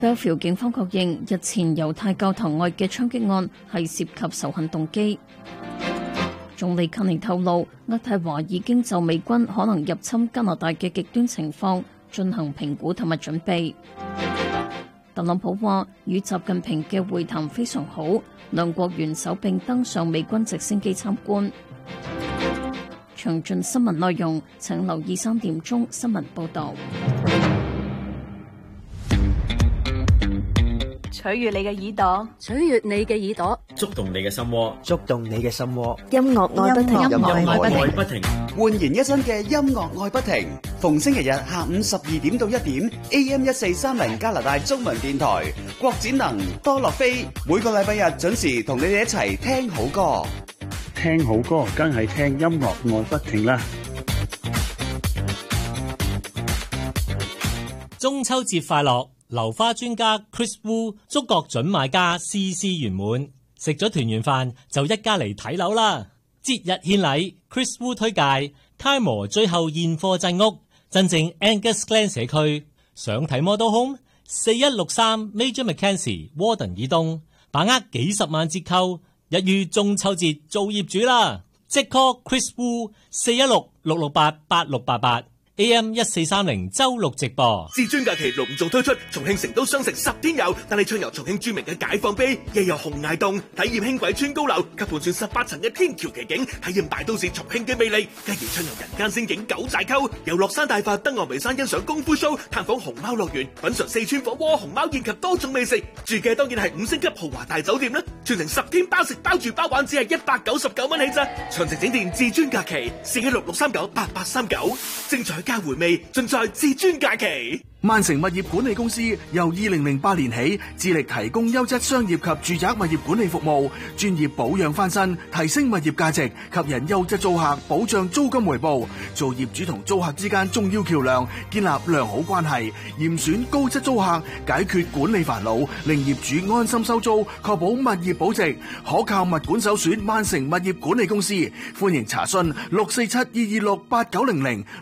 Belleville 警方確認日前猶太教堂外嘅槍擊案係涉及仇恨動機。總理卡尼透露，渥太華已經就美軍可能入侵加拿大嘅極端情況進行評估同埋準備。特朗普話與習近平嘅會談非常好，兩國元首並登上美軍直升機參觀。詳盡新聞內容，請留意3點鐘新聞報導。 取悅你嘅耳朵， 取悅你嘅耳朵， 觸動你嘅心窩， 觸動你嘅心窩。 音樂愛不停， 音樂愛不停， 煥然一新嘅音樂愛不停。逢星期日下午12點到1點 ，AM 1430加拿大中文電台，郭展能、多樂飛，每個禮拜日準時同你哋一齊聽好歌。 聽好歌，梗係聽音樂愛不停啦！ 中秋節快樂！流花專家 Chris Wu 祝各準買家事事圓滿，食咗團圓飯就一家嚟睇樓啦！節日獻禮 ，Chris Wu 推介 Kaimor 最後現貨鎮屋，真正 Angus Glen 社區。想睇 Model Home 4163 Major Mackenzie Warden 以東，把握幾十萬折扣，一於中秋節做業主啦！即 call Chris Wu 416-668-8688。AM 1430周六直播。 至尊假期隆重推出，重慶成都雙食10天遊，帶你暢遊重慶著名嘅解放碑，夜遊洪崖洞，體驗輕軌穿高樓及盤旋18層嘅天橋奇景，體驗大都市重慶嘅魅力。繼而暢遊人間仙境九寨溝，遊樂山大佛、登岸眉山欣賞功夫 show，探訪熊貓樂園，品嘗四川火鍋、熊貓宴及多種美食。住嘅當然係5星級豪華大酒店啦，全程10天包食包住包玩，只係199蚊起咋。詳情請電至尊假期416-639-8839，精彩加回味，盡在至尊假期。 萬城物業管理公司由2008年起，致力提供優質商業及住宅物業管理服務，專業保養翻新，提升物業價值，吸引優質租客，保障租金回報，做業主同租客之間重要橋樑，建立良好關係，嚴選高質租客，解決管理煩惱，令業主安心收租，確保物業保值，可靠物管首選萬城物業管理公司。歡迎查詢647-226-8900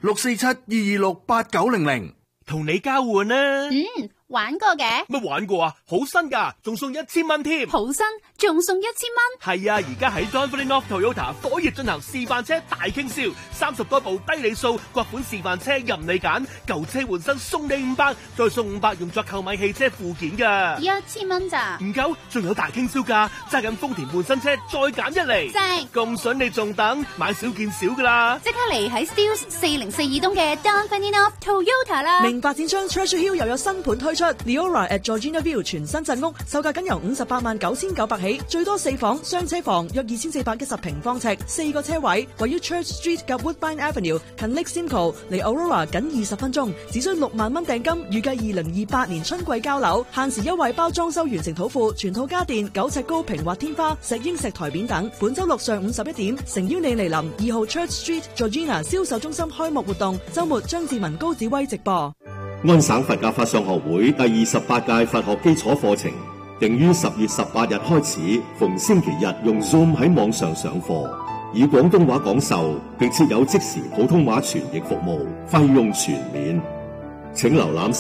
647-226-8900。 同你交換啦。 玩過嘅乜玩過啊？好新噶，仲送1000蚊添。 好新，仲送1000蚊。 係啊，而家喺 Donford North Toyota 火熱進行示範車大傾銷，30多部低里數各款示範車任你揀，舊車換新送你500，再送500用作購買汽車附件噶。 1000蚊咋？ 唔夠，仲有大傾銷價，揸緊豐田換新車再減1厘。 正， 咁筍你仲等？買少見少噶啦！ 即刻嚟喺 Steeles 404東嘅 Donford North Toyota 啦。 名發展商 Treasure Hill 又有新盤推出 Leora at Georgina View 全新鎮屋，售價僅由589900起，最多4房雙車房，約2410平方尺，4個車位，位於 Church Street 及 Woodbine Avenue， 近 Lake Simcoe， 離 Aurora 僅20分鐘，只需6萬蚊訂金，預計2028年春季交樓，限時優惠包裝修完成土庫，全套家電9尺高平滑天花、石英石台面等。本周六上午11點，誠邀你嚟臨2號 Church Street Georgina 銷售中心開幕活動，周末張志文高子威直播。 安省佛教法相學會第28屆佛學基礎課程定於10月18日開始，逢星期日用 Zoom 喺網上上課，以廣東話講授，並設有即時普通話傳譯服務，費用全免。請瀏覽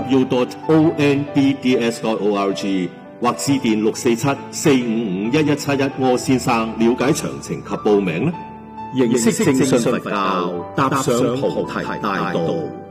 3w.onbds.org 或致電647-455-1171柯先生了解詳情及報名啦。認識正信佛教，踏上菩提大道。